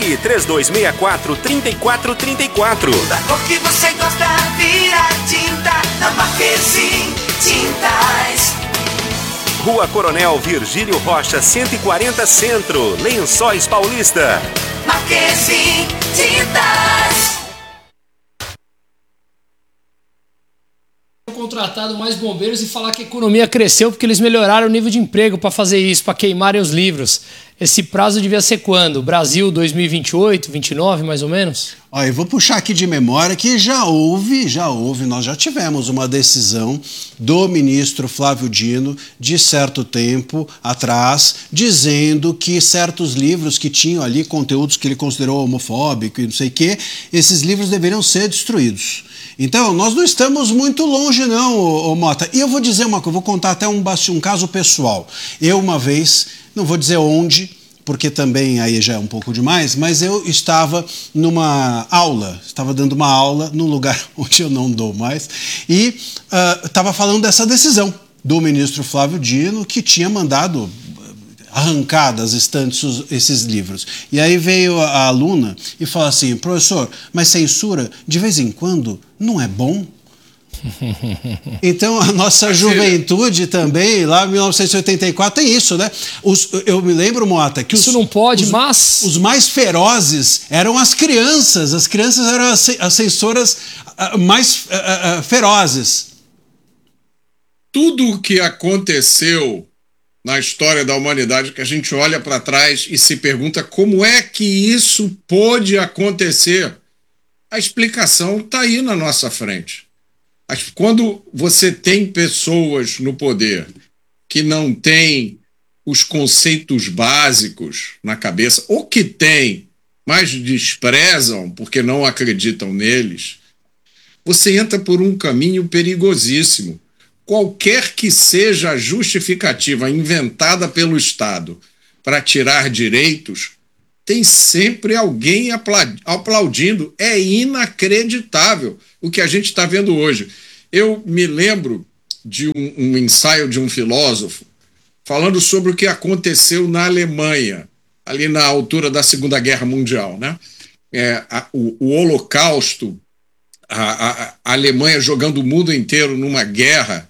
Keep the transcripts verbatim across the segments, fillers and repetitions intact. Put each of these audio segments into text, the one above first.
Ligue três dois seis quatro, três quatro três quatro. Da cor que você gosta, vira tinta na Marquezine Tintas. Rua Coronel Virgílio Rocha, cento e quarenta Centro, Lençóis Paulista. Marquezine Tintas. Contratado mais bombeiros e falar que a economia cresceu porque eles melhoraram o nível de emprego para fazer isso, para queimarem os livros. Esse prazo devia ser quando? Brasil dois mil e vinte e oito, vinte e nove, mais ou menos? Olha, eu vou puxar aqui de memória que já houve, já houve, nós já tivemos uma decisão do ministro Flávio Dino de certo tempo atrás, dizendo que certos livros que tinham ali conteúdos que ele considerou homofóbico e não sei o quê, esses livros deveriam ser destruídos. Então, nós não estamos muito longe não, ô, ô Mota. E eu vou dizer uma coisa, vou contar até um, um caso pessoal. Eu uma vez, não vou dizer onde, porque também aí já é um pouco demais, mas eu estava numa aula, estava dando uma aula num lugar onde eu não dou mais, e uh, estava falando dessa decisão do ministro Flávio Dino, que tinha mandado arrancar das estantes esses livros. E aí veio a aluna e falou assim, professor, mas censura de vez em quando não é bom? Então a nossa juventude também, lá em mil novecentos e oitenta e quatro, tem isso, né? Os, eu me lembro, Mota, que isso os, não pode, os, mas... os mais ferozes eram as crianças, as crianças eram as, as censoras uh, mais uh, uh, ferozes. Tudo o que aconteceu na história da humanidade, que a gente olha para trás e se pergunta como é que isso pôde acontecer, a explicação está aí na nossa frente. Quando você tem pessoas no poder que não têm os conceitos básicos na cabeça, ou que têm, mas desprezam porque não acreditam neles, você entra por um caminho perigosíssimo. Qualquer que seja a justificativa inventada pelo Estado para tirar direitos, tem sempre alguém aplaudindo. É inacreditável o que a gente está vendo hoje. Eu me lembro de um, um ensaio de um filósofo falando sobre o que aconteceu na Alemanha, ali na altura da Segunda Guerra Mundial, né? É, a, o, o Holocausto, a, a, a Alemanha jogando o mundo inteiro numa guerra,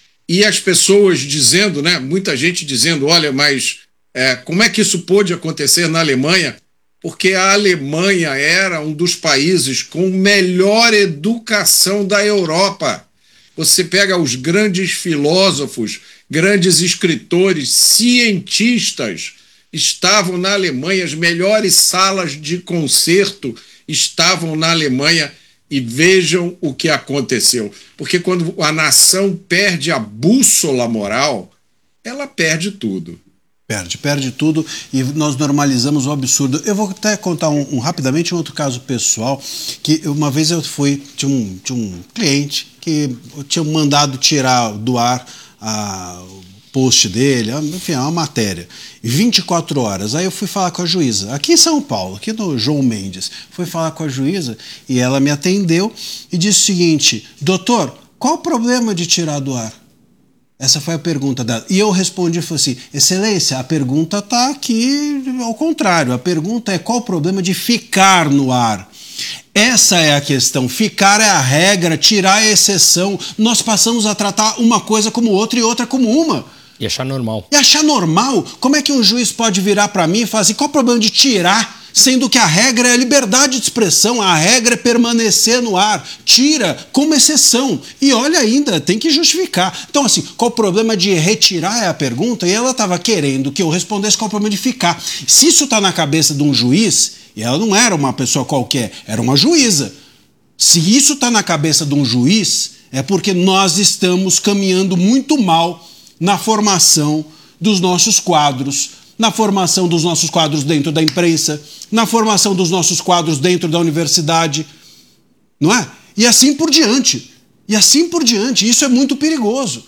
e as pessoas dizendo, né, muita gente dizendo, olha, mas é, como é que isso pôde acontecer na Alemanha? Porque a Alemanha era um dos países com melhor educação da Europa. Você pega os grandes filósofos, grandes escritores, cientistas, estavam na Alemanha, as melhores salas de concerto estavam na Alemanha. E vejam o que aconteceu. Porque quando a nação perde a bússola moral, ela perde tudo. Perde, perde tudo e nós normalizamos o absurdo. Eu vou até contar um, um, rapidamente um outro caso pessoal, que uma vez eu fui, tinha um, tinha um cliente que eu tinha mandado tirar do ar a... post dele, enfim, é uma matéria, vinte e quatro horas, aí eu fui falar com a juíza, aqui em São Paulo, aqui no João Mendes, fui falar com a juíza e ela me atendeu e disse o seguinte, doutor, qual o problema de tirar do ar? Essa foi a pergunta dela, e eu respondi, falei assim, excelência, a pergunta está aqui ao contrário, a pergunta é qual o problema de ficar no ar? Essa é a questão, ficar é a regra, tirar é a exceção, nós passamos a tratar uma coisa como outra e outra como uma. E achar normal. E achar normal? Como é que um juiz pode virar para mim e falar assim, qual o problema de tirar, sendo que a regra é a liberdade de expressão, a regra é permanecer no ar, tira como exceção. E olha ainda, tem que justificar. Então assim, qual o problema de retirar é a pergunta, e ela estava querendo que eu respondesse qual o problema de ficar. Se isso está na cabeça de um juiz, e ela não era uma pessoa qualquer, era uma juíza. Se isso está na cabeça de um juiz, é porque nós estamos caminhando muito mal na formação dos nossos quadros, na formação dos nossos quadros dentro da imprensa, na formação dos nossos quadros dentro da universidade, não é? E assim por diante. E assim por diante. Isso é muito perigoso.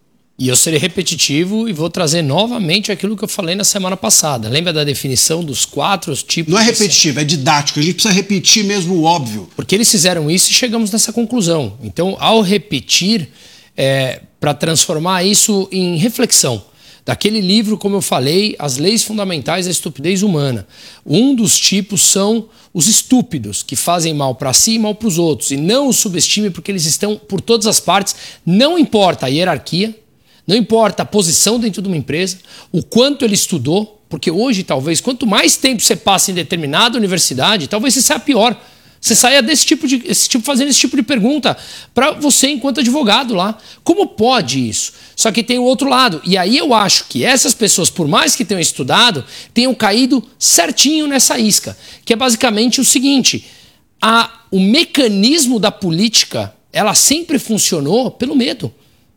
E eu serei repetitivo e vou trazer novamente aquilo que eu falei na semana passada. Lembra da definição dos quatro tipos? Não é repetitivo, é didático. A gente precisa repetir mesmo o óbvio. Porque eles fizeram isso e chegamos nessa conclusão. Então, ao repetir, é, para transformar isso em reflexão. Daquele livro, como eu falei, As Leis Fundamentais da Estupidez Humana. Um dos tipos são os estúpidos, que fazem mal para si e mal para os outros. E não os subestime porque eles estão por todas as partes. Não importa a hierarquia, não importa a posição dentro de uma empresa, o quanto ele estudou, porque hoje, talvez, quanto mais tempo você passa em determinada universidade, talvez você saia pior. Você saia desse tipo de, esse tipo, fazendo esse tipo de pergunta para você enquanto advogado lá. Como pode isso? Só que tem o outro lado. E aí eu acho que essas pessoas, por mais que tenham estudado, tenham caído certinho nessa isca. Que é basicamente o seguinte. A, o mecanismo da política, ela sempre funcionou pelo medo.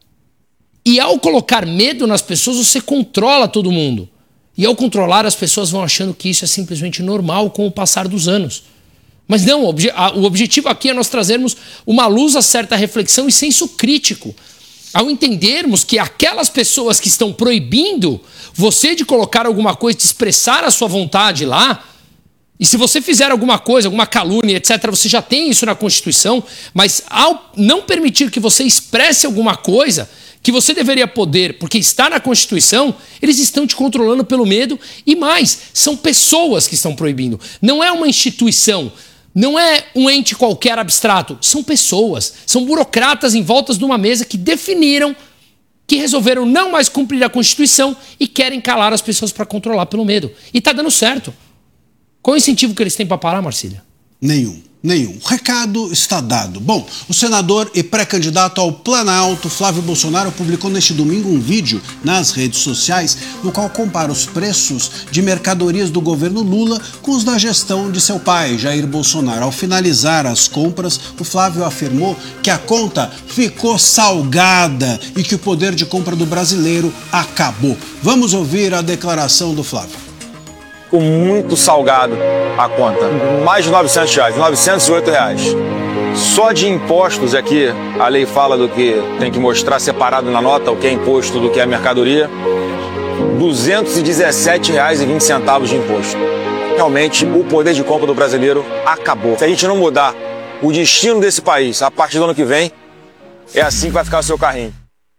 E ao colocar medo nas pessoas, você controla todo mundo. E ao controlar, as pessoas vão achando que isso é simplesmente normal com o passar dos anos. Mas não, o, obje o objetivo aqui é nós trazermos uma luz a certa reflexão e senso crítico. Ao entendermos que aquelas pessoas que estão proibindo você de colocar alguma coisa, de expressar a sua vontade lá, e se você fizer alguma coisa, alguma calúnia, etcétera, você já tem isso na Constituição, mas ao não permitir que você expresse alguma coisa que você deveria poder, porque está na Constituição, eles estão te controlando pelo medo e mais, são pessoas que estão proibindo. Não é uma instituição. Não é um ente qualquer abstrato, são pessoas, são burocratas em volta de uma mesa que definiram, que resolveram não mais cumprir a Constituição e querem calar as pessoas para controlar pelo medo. E está dando certo. Qual o incentivo que eles têm para parar, Marcília? Nenhum. Nenhum. O recado está dado. Bom, o senador e pré-candidato ao Planalto, Flávio Bolsonaro, publicou neste domingo um vídeo nas redes sociais no qual compara os preços de mercadorias do governo Lula com os da gestão de seu pai, Jair Bolsonaro. Ao finalizar as compras, o Flávio afirmou que a conta ficou salgada e que o poder de compra do brasileiro acabou. Vamos ouvir a declaração do Flávio. Ficou muito salgado a conta, mais de novecentos reais, novecentos e oito reais. Só de impostos aqui, a lei fala do que tem que mostrar separado na nota o que é imposto do que é mercadoria, duzentos e dezessete reais e vinte centavos de imposto. Realmente, o poder de compra do brasileiro acabou. Se a gente não mudar o destino desse país a partir do ano que vem, é assim que vai ficar o seu carrinho.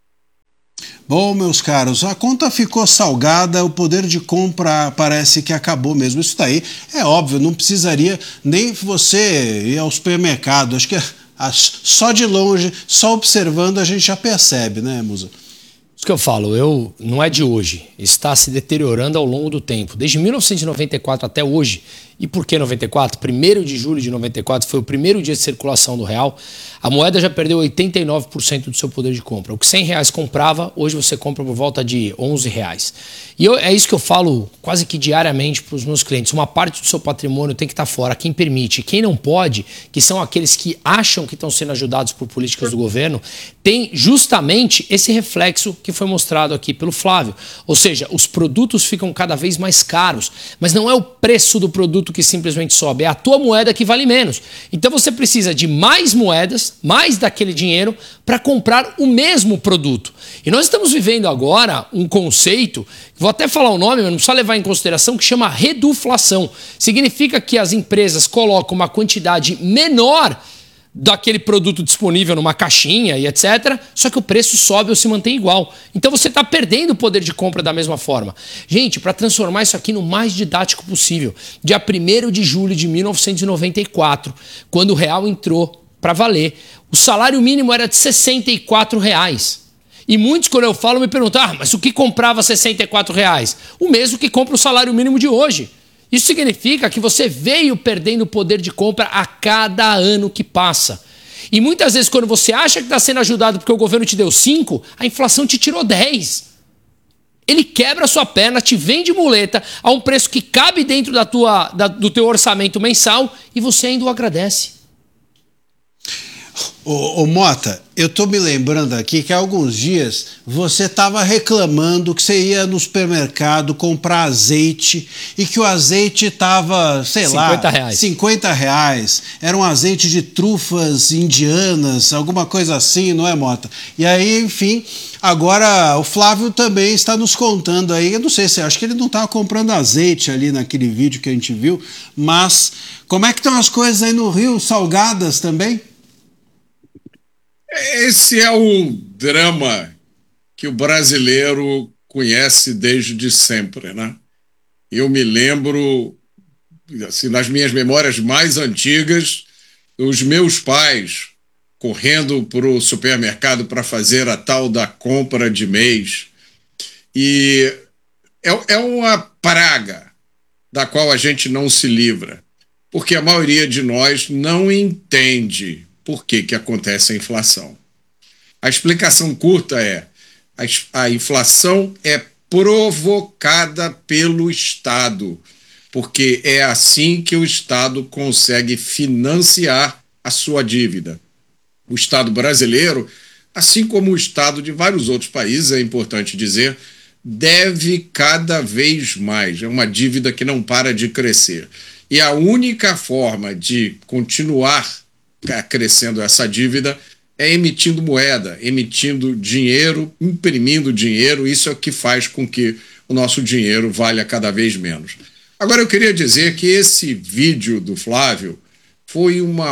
Bom, meus caros, a conta ficou salgada, o poder de compra parece que acabou mesmo. Isso daí é óbvio, não precisaria nem você ir ao supermercado. Acho que só de longe, só observando, a gente já percebe, né, Musa? Isso que eu falo, eu, não é de hoje, está se deteriorando ao longo do tempo. Desde mil novecentos e noventa e quatro até hoje. E por que noventa e quatro? primeiro de julho de noventa e quatro foi o primeiro dia de circulação do real. A moeda já perdeu oitenta e nove por cento do seu poder de compra. O que cem reais comprava, hoje você compra por volta de onze reais. E eu, é isso que eu falo quase que diariamente para os meus clientes. Uma parte do seu patrimônio tem que estar fora. Quem permite, quem não pode, que são aqueles que acham que estão sendo ajudados por políticas do governo, tem justamente esse reflexo que foi mostrado aqui pelo Flávio. Ou seja, os produtos ficam cada vez mais caros, mas não é o preço do produto que simplesmente sobe, é a tua moeda que vale menos. Então você precisa de mais moedas, mais daquele dinheiro para comprar o mesmo produto. E nós estamos vivendo agora um conceito, vou até falar o nome, mas não precisa levar em consideração, que chama reduflação. Significa que as empresas colocam uma quantidade menor daquele produto disponível numa caixinha e etcétera, só que o preço sobe ou se mantém igual. Então você está perdendo o poder de compra da mesma forma. Gente, para transformar isso aqui no mais didático possível, dia primeiro de julho de mil novecentos e noventa e quatro, quando o real entrou para valer, o salário mínimo era de sessenta e quatro reais. E muitos, quando eu falo, me perguntam, ah, mas o que comprava sessenta e quatro reais? O mesmo que compra o salário mínimo de hoje. Isso significa que você veio perdendo o poder de compra a cada ano que passa. E muitas vezes, quando você acha que está sendo ajudado porque o governo te deu cinco, a inflação te tirou dez. Ele quebra a sua perna, te vende muleta a um preço que cabe dentro da tua, da, do teu orçamento mensal e você ainda o agradece. Ô, ô Mota, eu tô me lembrando aqui que há alguns dias você estava reclamando que você ia no supermercado comprar azeite e que o azeite estava, sei lá, cinquenta reais. cinquenta reais. Era um azeite de trufas indianas, alguma coisa assim, não é, Mota? E aí, enfim, agora o Flávio também está nos contando aí, eu não sei se, acho que ele não estava comprando azeite ali naquele vídeo que a gente viu, mas como é que estão as coisas aí no Rio? Salgadas também? Esse é o drama que o brasileiro conhece desde sempre, né? Eu me lembro, assim, nas minhas memórias mais antigas, os meus pais correndo para o supermercado para fazer a tal da compra de mês. E é, é uma praga da qual a gente não se livra, porque a maioria de nós não entende por que que acontece a inflação. A explicação curta é: a, a inflação é provocada pelo Estado, porque é assim que o Estado consegue financiar a sua dívida. O Estado brasileiro, assim como o Estado de vários outros países, é importante dizer, deve cada vez mais. É uma dívida que não para de crescer. E a única forma de continuar crescendo essa dívida é emitindo moeda, emitindo dinheiro, imprimindo dinheiro. Isso é o que faz com que o nosso dinheiro valha cada vez menos. Agora, eu queria dizer que esse vídeo do Flávio foi uma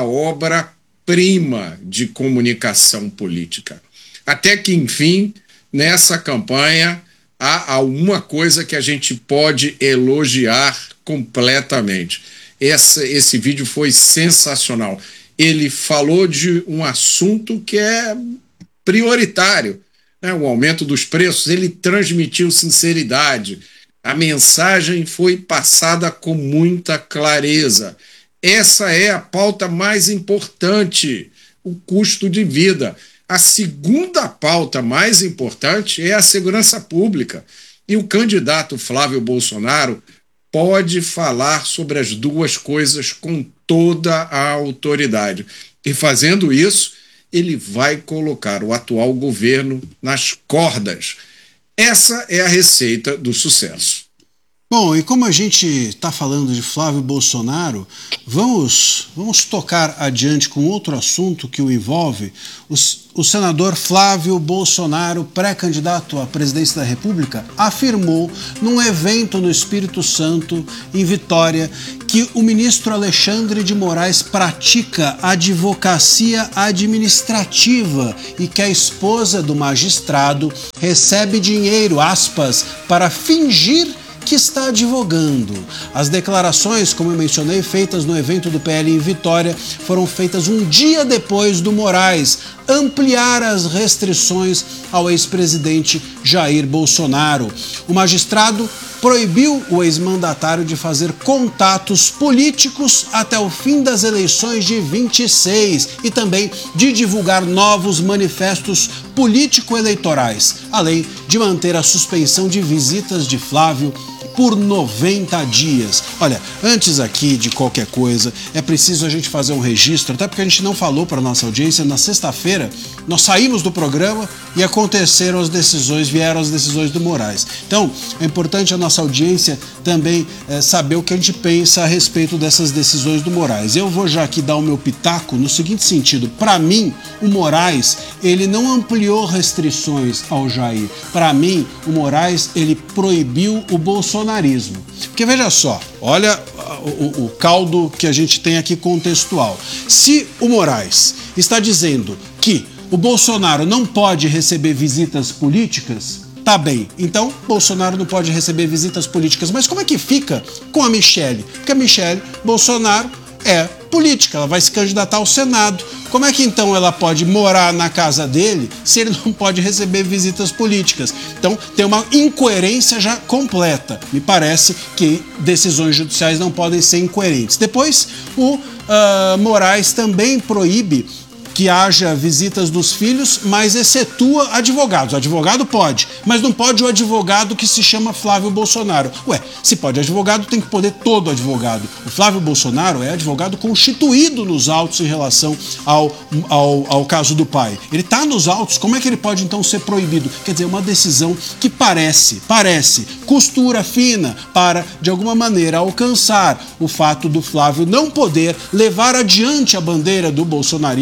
obra-prima de comunicação política. Até que, enfim, nessa campanha, há alguma coisa que a gente pode elogiar completamente. Essa, esse vídeo foi sensacional. Ele falou de um assunto que é prioritário, né? O aumento dos preços. Ele transmitiu sinceridade. A mensagem foi passada com muita clareza. Essa é a pauta mais importante, o custo de vida. A segunda pauta mais importante é a segurança pública. E o candidato Flávio Bolsonaro pode falar sobre as duas coisas com toda a autoridade. E fazendo isso, ele vai colocar o atual governo nas cordas. Essa é a receita do sucesso. Bom, e como a gente está falando de Flávio Bolsonaro, vamos, vamos tocar adiante com outro assunto que o envolve. O, o senador Flávio Bolsonaro, pré-candidato à presidência da República, afirmou num evento no Espírito Santo, em Vitória, que o ministro Alexandre de Moraes pratica advocacia administrativa e que a esposa do magistrado recebe dinheiro, aspas, para fingir que está advogando. As declarações, como eu mencionei, feitas no evento do P L em Vitória, foram feitas um dia depois do Moraes ampliar as restrições ao ex-presidente Jair Bolsonaro. O magistrado proibiu o ex-mandatário de fazer contatos políticos até o fim das eleições de vinte e seis e também de divulgar novos manifestos político-eleitorais, além de manter a suspensão de visitas de Flávio por noventa dias. Olha, antes aqui de qualquer coisa, é preciso a gente fazer um registro, até porque a gente não falou para a nossa audiência. Na sexta-feira, nós saímos do programa e aconteceram as decisões, vieram as decisões do Moraes. Então, é importante a nossa audiência também é, saber o que a gente pensa a respeito dessas decisões do Moraes. Eu vou já aqui dar o meu pitaco no seguinte sentido. Para mim, o Moraes, ele não ampliou restrições ao Jair. Para mim, o Moraes, ele proibiu o bolsonarismo. Porque veja só, olha o, o, o caldo que a gente tem aqui contextual. Se o Moraes está dizendo que o Bolsonaro não pode receber visitas políticas, tá bem, então Bolsonaro não pode receber visitas políticas. Mas como é que fica com a Michelle? Porque a Michelle Bolsonaro é política, ela vai se candidatar ao Senado. Como é que então ela pode morar na casa dele se ele não pode receber visitas políticas? Então tem uma incoerência já completa. Me parece que decisões judiciais não podem ser incoerentes. Depois, o uh, Moraes também proíbe que haja visitas dos filhos, mas excetua advogados. O advogado pode, mas não pode o advogado que se chama Flávio Bolsonaro. Ué, se pode advogado, tem que poder todo advogado. O Flávio Bolsonaro é advogado constituído nos autos em relação ao, ao, ao caso do pai. Ele está nos autos, como é que ele pode então ser proibido? Quer dizer, uma decisão que parece, parece, costura fina para, de alguma maneira, alcançar o fato do Flávio não poder levar adiante a bandeira do bolsonarismo,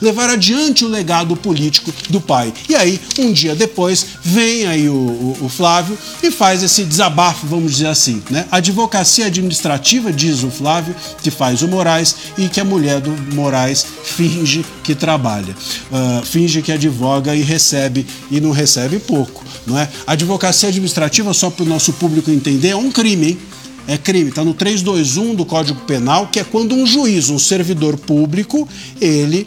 levar adiante o legado político do pai. E aí, um dia depois, vem aí o, o, o Flávio e faz esse desabafo, vamos dizer assim, né? A advocacia administrativa, diz o Flávio, que faz o Moraes e que a mulher do Moraes finge que trabalha, uh, finge que advoga e recebe, e não recebe pouco, não é? A advocacia administrativa, só para o nosso público entender, é um crime, hein? É crime, está no trezentos e vinte e um do Código Penal, que é quando um juiz, um servidor público, ele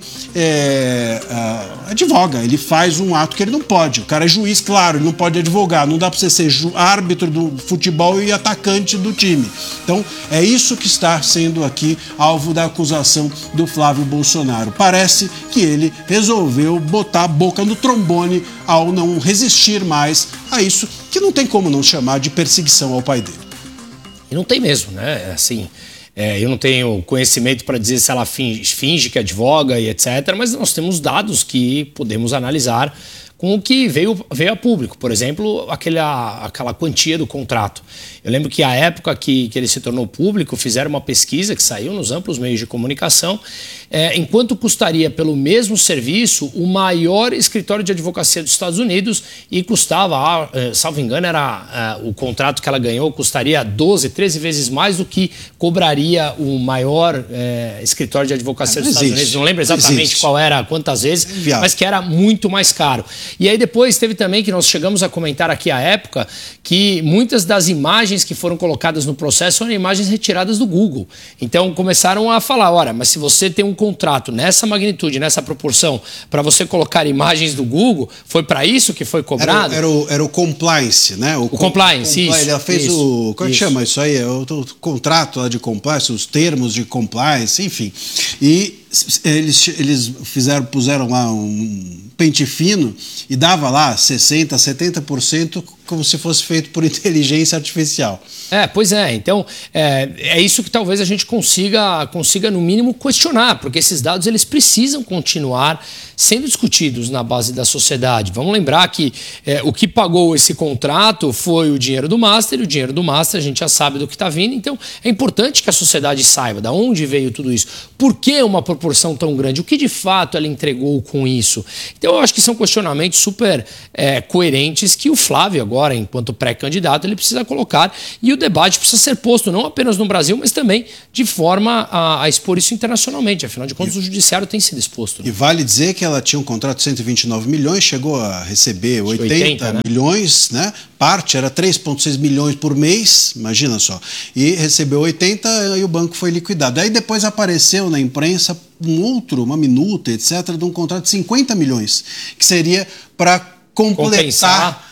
é, uh, advoga, ele faz um ato que ele não pode. O cara é juiz, claro, ele não pode advogar, não dá para você ser árbitro do futebol e atacante do time. Então, é isso que está sendo aqui alvo da acusação do Flávio Bolsonaro. Parece que ele resolveu botar a boca no trombone ao não resistir mais a isso, que não tem como não chamar de perseguição ao pai dele. E não tem mesmo, né? Assim, é, eu não tenho conhecimento para dizer se ela finge, finge que advoga e etcétera, mas nós temos dados que podemos analisar com o que veio, veio a público. Por exemplo, aquela, aquela quantia do contrato. Eu lembro que a época que, que ele se tornou público, fizeram uma pesquisa que saiu nos amplos meios de comunicação, é, enquanto custaria pelo mesmo serviço o maior escritório de advocacia dos Estados Unidos, e custava, é, salvo engano, era é, o contrato que ela ganhou custaria doze, treze vezes mais do que cobraria o maior é, escritório de advocacia dos Estados Unidos. Não lembro exatamente existe. qual era, quantas vezes, é mas que era muito mais caro. E aí depois teve também, que nós chegamos a comentar aqui à época, que muitas das imagens que foram colocadas no processo eram imagens retiradas do Google. Então começaram a falar, olha, mas se você tem um contrato nessa magnitude, nessa proporção, para você colocar imagens do Google, foi para isso que foi cobrado? Era, era, o, era o compliance, né? O, o compliance, compli isso. Ela fez isso, o... Como é que chama isso aí? É o, o contrato lá de compliance, os termos de compliance, enfim. E eles, eles fizeram, puseram lá um pente fino e dava lá sessenta por cento, setenta por cento como se fosse feito por inteligência artificial. É, pois é. Então, é, é isso que talvez a gente consiga, consiga, no mínimo, questionar, porque esses dados eles precisam continuar sendo discutidos na base da sociedade. Vamos lembrar que é, o que pagou esse contrato foi o dinheiro do Master, e o dinheiro do Master a gente já sabe do que está vindo, então é importante que a sociedade saiba de onde veio tudo isso, por que uma proporção tão grande, o que de fato ela entregou com isso. Então eu acho que são questionamentos super é, coerentes que o Flávio agora, enquanto pré-candidato, ele precisa colocar, e o debate precisa ser posto não apenas no Brasil, mas também de forma a, a expor isso internacionalmente. Afinal de contas, e, o judiciário tem sido exposto. Né? E vale dizer que ela tinha um contrato de cento e vinte e nove milhões, chegou a receber oitenta, oitenta né? milhões, né? Parte era três vírgula seis milhões por mês, imagina só. E recebeu oitenta e o banco foi liquidado. Aí depois apareceu na imprensa um outro, uma minuta, etcétera, de um contrato de cinquenta milhões, que seria para completar Compensar.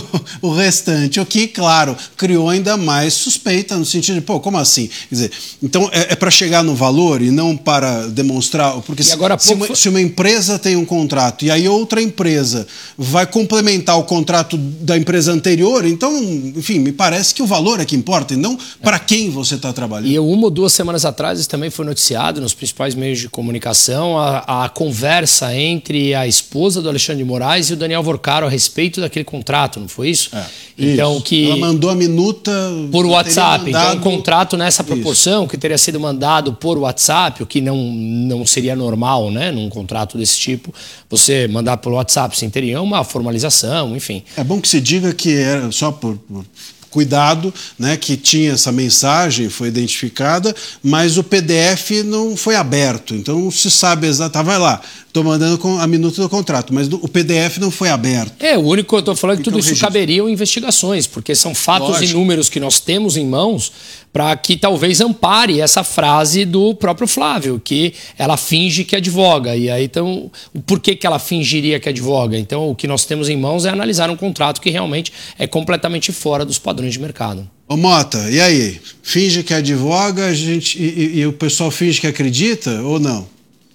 o restante, o que, claro, criou ainda mais suspeita, no sentido de, pô, como assim? Quer dizer, então é, é para chegar no valor e não para demonstrar, porque se, agora, se, uma, se uma empresa tem um contrato e aí outra empresa vai complementar o contrato da empresa anterior, então, enfim, me parece que o valor é que importa e não para quem você está trabalhando. E uma ou duas semanas atrás isso também foi noticiado nos principais meios de comunicação, a, a conversa entre a esposa do Alexandre de Moraes e o Daniel Vorcaro a respeito daquele contrato. Não foi isso? É, então, isso. que ela mandou a minuta por WhatsApp. Mandado... Então, um contrato nessa proporção isso. que teria sido mandado por WhatsApp, o que não, não seria normal, né? Num contrato desse tipo, você mandar pelo WhatsApp, sem teria uma formalização, enfim. É bom que se diga que era só por... por... cuidado, né, que tinha essa mensagem, foi identificada, mas o P D F não foi aberto, então não se sabe exatamente, vai lá, estou mandando a minuta do contrato, mas o P D F não foi aberto. É, o único que eu estou falando é que tudo isso registro. caberiam investigações, porque são fatos Lógico. e números que nós temos em mãos para que talvez ampare essa frase do próprio Flávio, que ela finge que advoga, e aí então, por que que ela fingiria que advoga? Então o que nós temos em mãos é analisar um contrato que realmente é completamente fora dos padrões de mercado. Ô Mota, e aí? Finge que advoga, a gente, e, e, e o pessoal finge que acredita ou não?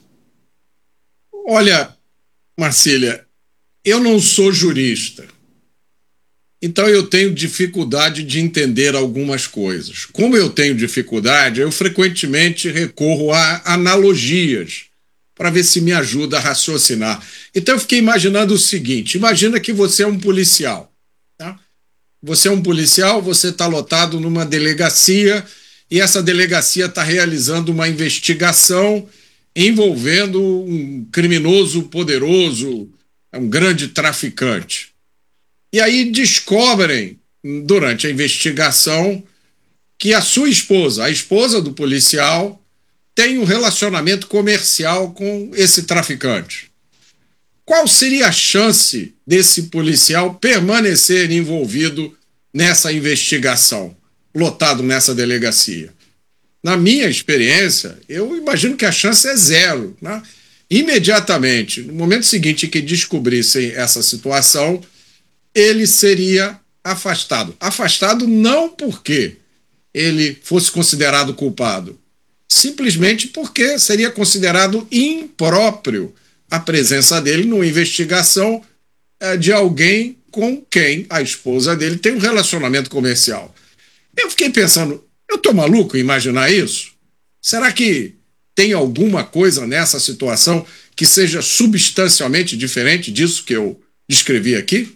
Olha, Marcília, eu não sou jurista, então eu tenho dificuldade de entender algumas coisas. Como eu tenho dificuldade, eu frequentemente recorro a analogias para ver se me ajuda a raciocinar. Então eu fiquei imaginando o seguinte, imagina que você é um policial, tá? Você é um policial, você está lotado numa delegacia e essa delegacia está realizando uma investigação envolvendo um criminoso poderoso, um grande traficante. E aí descobrem, durante a investigação, que a sua esposa, a esposa do policial, tem um relacionamento comercial com esse traficante. Qual seria a chance desse policial permanecer envolvido nessa investigação, lotado nessa delegacia? Na minha experiência, eu imagino que a chance é zero, né? Imediatamente, no momento seguinte que descobrissem essa situação, ele seria afastado. Afastado não porque ele fosse considerado culpado, simplesmente porque seria considerado impróprio a presença dele numa investigação é, de alguém com quem a esposa dele tem um relacionamento comercial. Eu fiquei pensando, eu estou maluco em imaginar isso? Será que tem alguma coisa nessa situação que seja substancialmente diferente disso que eu descrevi aqui?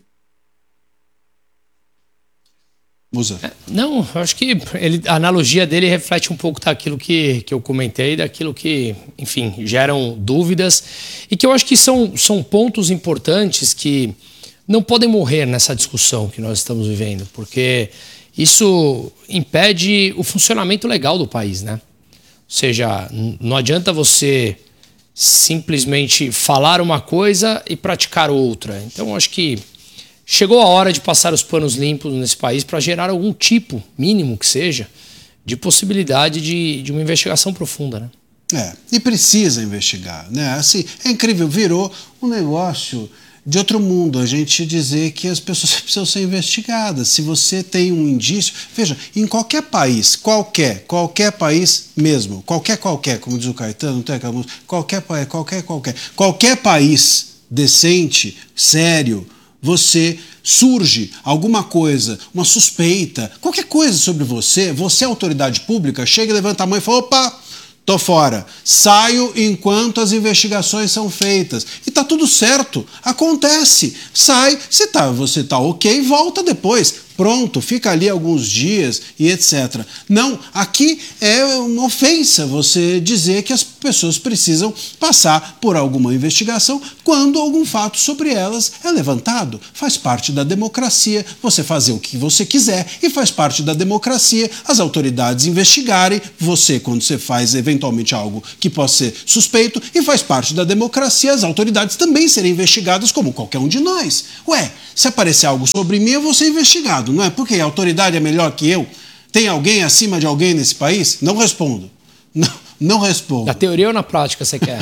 Musa. Não, eu acho que ele, a analogia dele reflete um pouco daquilo que, que eu comentei, daquilo que, enfim, geram dúvidas e que eu acho que são, são pontos importantes que não podem morrer nessa discussão que nós estamos vivendo, porque isso impede o funcionamento legal do país, né? Ou seja, não adianta você simplesmente falar uma coisa e praticar outra. Então, eu acho que chegou a hora de passar os panos limpos nesse país para gerar algum tipo, mínimo que seja, de possibilidade de, de uma investigação profunda, né? É, e precisa investigar, né? Assim, é incrível, virou um negócio de outro mundo a gente dizer que as pessoas precisam ser investigadas. Se você tem um indício, veja, em qualquer país, qualquer, qualquer país mesmo, qualquer, qualquer, como diz o Caetano, não tem aquela música, qualquer país, qualquer, qualquer, qualquer país decente, sério, você surge alguma coisa, uma suspeita, qualquer coisa sobre você, você é autoridade pública, chega, levanta a mão e fala, opa, tô fora, saio enquanto as investigações são feitas. E tá tudo certo, acontece, sai, se tá, você tá ok, volta depois. Pronto, fica ali alguns dias e etcétera. Não, aqui é uma ofensa você dizer que as pessoas precisam passar por alguma investigação quando algum fato sobre elas é levantado. Faz parte da democracia você fazer o que você quiser e faz parte da democracia as autoridades investigarem você quando você faz eventualmente algo que possa ser suspeito e faz parte da democracia as autoridades também serem investigadas como qualquer um de nós. Ué, se aparecer algo sobre mim eu vou ser investigado. Não é porque a autoridade é melhor que eu? Tem alguém acima de alguém nesse país? Não respondo. Não, não respondo. Na teoria ou na prática você quer?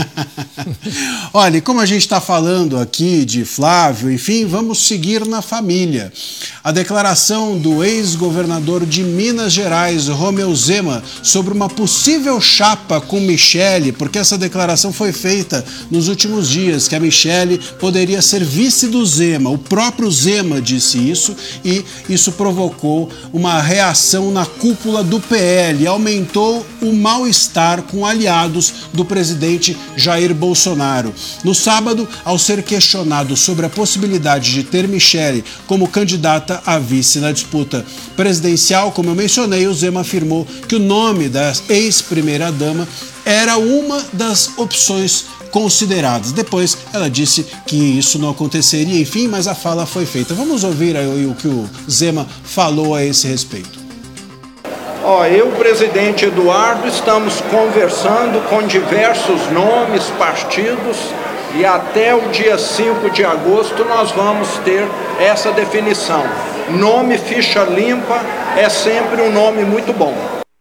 Olha, como a gente está falando aqui de Flávio, enfim, vamos seguir na família. A declaração do ex-governador de Minas Gerais, Romeu Zema, sobre uma possível chapa com Michele, porque essa declaração foi feita nos últimos dias, que a Michele poderia ser vice do Zema. O próprio Zema disse isso e isso provocou uma reação na cúpula do P L, aumentou o mal-estar com aliados do presidente Jair Bolsonaro. No sábado, ao ser questionado sobre a possibilidade de ter Michele como candidata a vice na disputa presidencial, como eu mencionei, o Zema afirmou que o nome da ex-primeira-dama era uma das opções consideradas. Depois, ela disse que isso não aconteceria, enfim, mas a fala foi feita. Vamos ouvir aí o que o Zema falou a esse respeito. Ó, eu, presidente Eduardo, estamos conversando com diversos nomes, partidos, e até o dia cinco de agosto nós vamos ter essa definição. Nome ficha limpa é sempre um nome muito bom.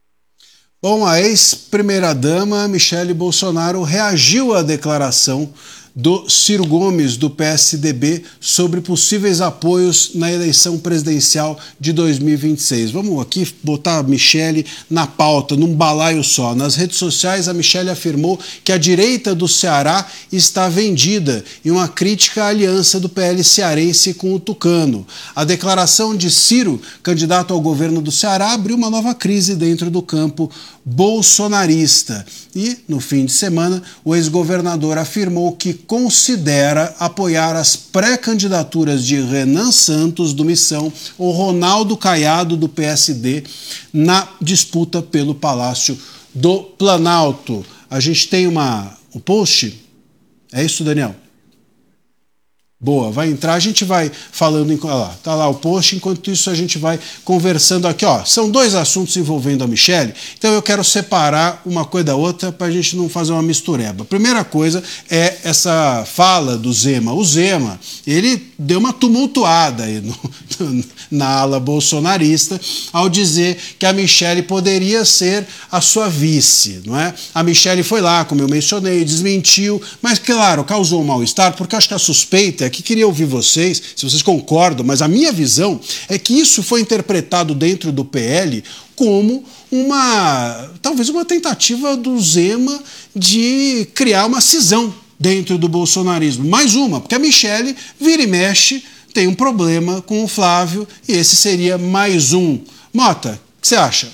Bom, a ex-primeira-dama Michele Bolsonaro reagiu à declaração do Ciro Gomes, do P S D B, sobre possíveis apoios na eleição presidencial de dois mil e vinte e seis. Vamos aqui botar a Michele na pauta, num balaio só. Nas redes sociais, a Michele afirmou que a direita do Ceará está vendida em uma crítica à aliança do P L cearense com o Tucano. A declaração de Ciro, candidato ao governo do Ceará, abriu uma nova crise dentro do campo bolsonarista. E, no fim de semana, o ex-governador afirmou que considera apoiar as pré-candidaturas de Renan Santos, do Missão, ou Ronaldo Caiado, do P S D, na disputa pelo Palácio do Planalto. A gente tem uma, o post? É isso, Daniel? Boa, vai entrar, a gente vai falando, em, olha lá, tá lá o post, enquanto isso a gente vai conversando aqui, ó, são dois assuntos envolvendo a Michelle, então eu quero separar uma coisa da outra para a gente não fazer uma mistureba. Primeira coisa é essa fala do Zema. O Zema, ele deu uma tumultuada aí no, na ala bolsonarista ao dizer que a Michelle poderia ser a sua vice, não é? A Michelle foi lá, como eu mencionei, desmentiu, mas claro, causou um mal-estar, porque acho que a suspeita é que queria ouvir vocês, se vocês concordam, mas a minha visão é que isso foi interpretado dentro do P L como uma, talvez uma tentativa do Zema de criar uma cisão dentro do bolsonarismo. Mais uma, porque a Michelle vira e mexe, tem um problema com o Flávio e esse seria mais um. Mota, o que você acha?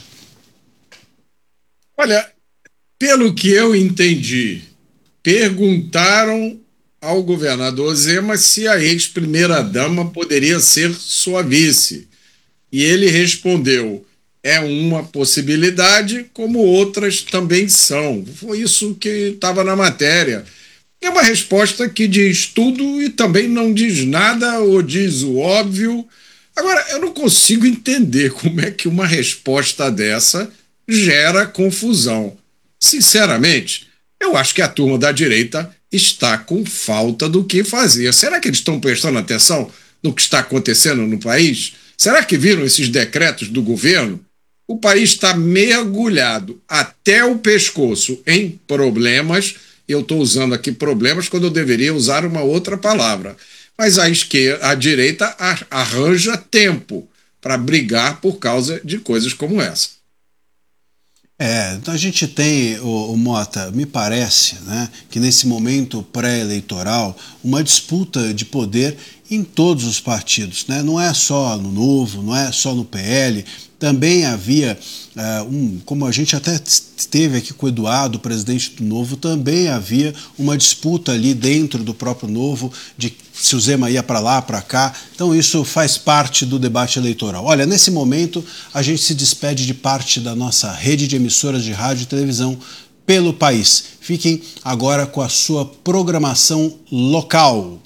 Olha, pelo que eu entendi, perguntaram ao governador Zema se a ex-primeira-dama poderia ser sua vice. E ele respondeu, é uma possibilidade, como outras também são. Foi isso que estava na matéria. É uma resposta que diz tudo e também não diz nada ou diz o óbvio. Agora, eu não consigo entender como é que uma resposta dessa gera confusão. Sinceramente, eu acho que a turma da direita está com falta do que fazer. Será que eles estão prestando atenção no que está acontecendo no país? Será que viram esses decretos do governo? O país está mergulhado até o pescoço em problemas. Eu estou usando aqui problemas quando eu deveria usar uma outra palavra. Mas a esquerda, a direita arranja tempo para brigar por causa de coisas como essa. É, então a gente tem, o, o Mota, me parece, né, que nesse momento pré-eleitoral, uma disputa de poder em todos os partidos, né? Não é só no Novo, não é só no P L, também havia, uh, um, como a gente até teve aqui com o Eduardo, presidente do Novo, também havia uma disputa ali dentro do próprio Novo, de se o Zema ia para lá, para cá, então isso faz parte do debate eleitoral. Olha, nesse momento a gente se despede de parte da nossa rede de emissoras de rádio e televisão pelo país. Fiquem agora com a sua programação local.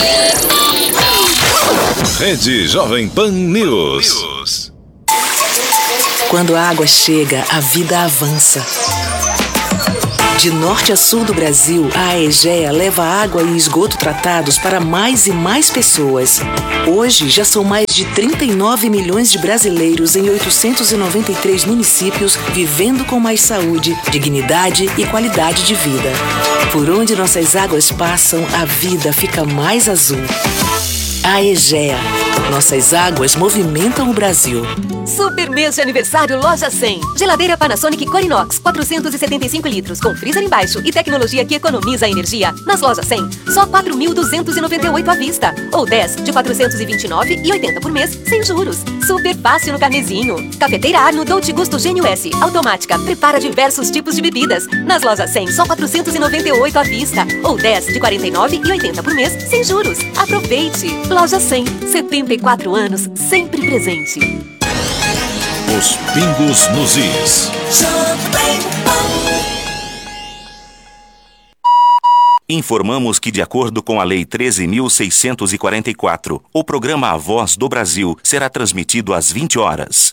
Rede Jovem Pan News. Quando a água chega, a vida avança. De norte a sul do Brasil, a Aegea leva água e esgoto tratados para mais e mais pessoas. Hoje, já são mais de trinta e nove milhões de brasileiros em oitocentos e noventa e três municípios vivendo com mais saúde, dignidade e qualidade de vida. Por onde nossas águas passam, a vida fica mais azul. Aegea. Nossas águas movimentam o Brasil. Super mês de aniversário Loja cem. Geladeira Panasonic Corinox, quatrocentos e setenta e cinco litros, com freezer embaixo e tecnologia que economiza energia. Nas Lojas cem, só quatro mil duzentos e noventa e oito à vista. Ou dez de quatrocentos e vinte e nove reais e oitenta centavos por mês, sem juros. Super fácil no carnezinho. Cafeteira Arno Dolce Gusto Gênio S. Automática, prepara diversos tipos de bebidas. Nas Lojas cem, só quatrocentos e noventa e oito à vista. Ou dez de quarenta e nove reais e oitenta centavos por mês, sem juros. Aproveite! Loja cem, setenta e quatro anos, sempre presente. Os pingos nos is. Informamos que, de acordo com a Lei treze mil seiscentos e quarenta e quatro, o programa A Voz do Brasil será transmitido às vinte horas.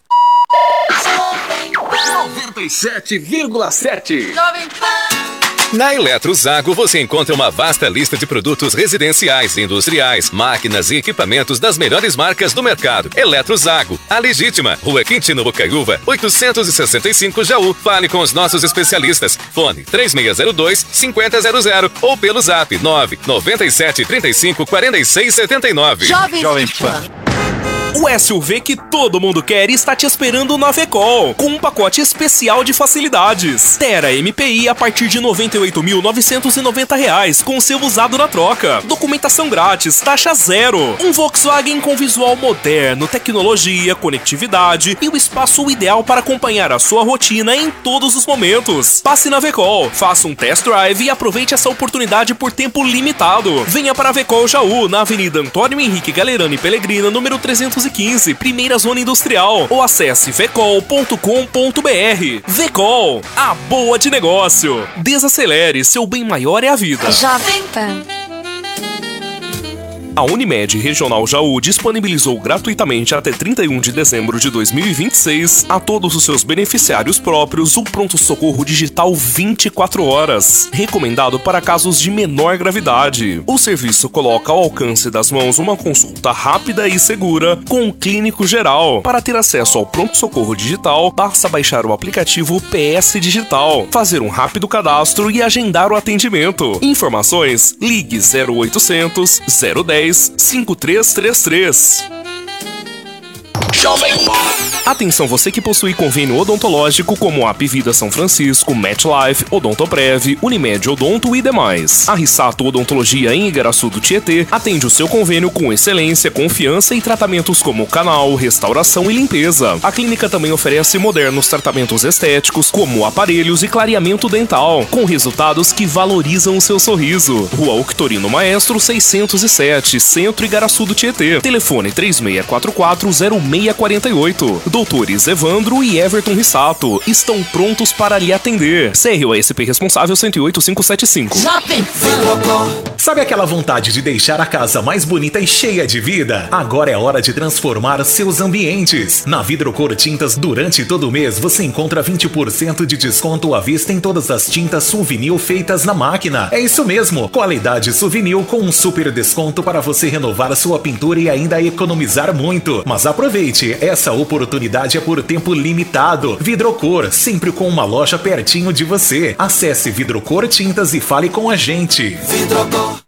noventa e sete vírgula sete Na Eletrozago você encontra uma vasta lista de produtos residenciais, industriais, máquinas e equipamentos das melhores marcas do mercado. Eletrozago, a legítima, Rua Quintino Bocaiúva, oitocentos e sessenta e cinco Jaú. Fale com os nossos especialistas. Fone três seis zero dois, cinco zero zero zero ou pelo zap nove nove sete três cinco quatro seis sete nove. Jovem, Jovem Pan. O S U V que todo mundo quer está te esperando na Vecol, com um pacote especial de facilidades. Tera M P I a partir de noventa e oito mil novecentos e noventa reais, com seu usado na troca. Documentação grátis, taxa zero. Um Volkswagen com visual moderno, tecnologia, conectividade e o espaço ideal para acompanhar a sua rotina em todos os momentos. Passe na Vecol, faça um test drive e aproveite essa oportunidade por tempo limitado. Venha para a Vecol Jaú, na Avenida Antônio Henrique Galerani Pellegrina, número trezentos e e quinze, primeira zona industrial. Ou acesse vecol ponto com ponto br. Vecol, a boa de negócio. Desacelere, seu bem maior é a vida. Jovem Pan. A Unimed Regional Jaú disponibilizou gratuitamente até trinta e um de dezembro de dois mil e vinte e seis a todos os seus beneficiários próprios o pronto-socorro digital vinte e quatro horas, recomendado para casos de menor gravidade. O serviço coloca ao alcance das mãos uma consulta rápida e segura com um clínico geral. Para ter acesso ao pronto-socorro digital, basta baixar o aplicativo P S Digital, fazer um rápido cadastro e agendar o atendimento. Informações, ligue zero oitocentos, zero dez, cinco três três três. Jovem Pan. Atenção você que possui convênio odontológico como a Apvida São Francisco, MetLife, Odontoprev, Unimed Odonto e demais. A Rissato Odontologia em Igaraçu do Tietê atende o seu convênio com excelência, confiança e tratamentos como canal, restauração e limpeza. A clínica também oferece modernos tratamentos estéticos como aparelhos e clareamento dental, com resultados que valorizam o seu sorriso. Rua Octorino Maestro seiscentos e sete, Centro Igaraçu do Tietê. Telefone três seis quatro quatro, zero seis quatro oito. Doutores Evandro e Everton Rissato estão prontos para lhe atender. C R O S P responsável cento e oito, quinhentos e setenta e cinco. Sabe aquela vontade de deixar a casa mais bonita e cheia de vida? Agora é hora de transformar seus ambientes. Na Vidrocor Tintas, durante todo o mês, você encontra vinte por cento de desconto à vista em todas as tintas Suvinil feitas na máquina. É isso mesmo, qualidade Suvinil com um super desconto para você renovar a sua pintura e ainda economizar muito. Mas aproveite, essa oportunidade é por tempo limitado. Vidrocor, sempre com uma loja pertinho de você. Acesse Vidrocor Tintas e fale com a gente. Vidrocor.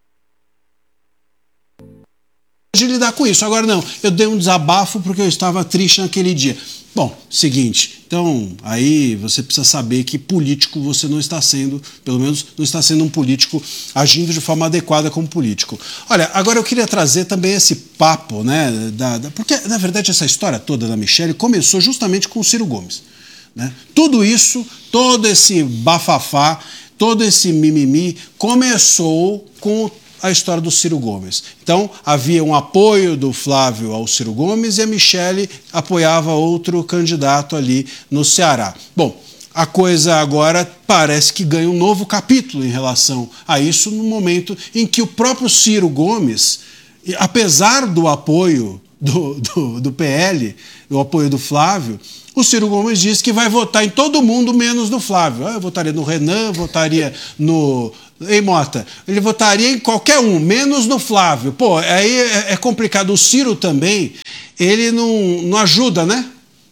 De lidar com isso. Agora não, eu dei um desabafo porque eu estava triste naquele dia. Bom, seguinte, então aí você precisa saber que político você não está sendo, pelo menos não está sendo um político agindo de forma adequada como político. Olha, agora eu queria trazer também esse papo, né, da, da, porque na verdade essa história toda da Michelle começou justamente com o Ciro Gomes, né? Tudo isso, todo esse bafafá, todo esse mimimi começou com a história do Ciro Gomes. Então, havia um apoio do Flávio ao Ciro Gomes e a Michelle apoiava outro candidato ali no Ceará. Bom, a coisa agora parece que ganha um novo capítulo em relação a isso, no momento em que o próprio Ciro Gomes, apesar do apoio do, do, do P L, do apoio do Flávio, o Ciro Gomes diz que vai votar em todo mundo menos no Flávio. Eu votaria no Renan, votaria no... Ei, Mota, ele votaria em qualquer um, menos no Flávio. Pô, aí é complicado. O Ciro também, ele não, não ajuda, né?